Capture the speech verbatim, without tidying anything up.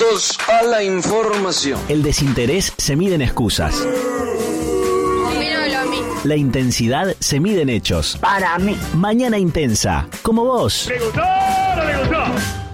Atentos a la información. El desinterés se mide en excusas. Opino lo mismo. La intensidad se mide en hechos. Para mí. Mañana Intensa, como vos. ¿Le gustó o no le gustó?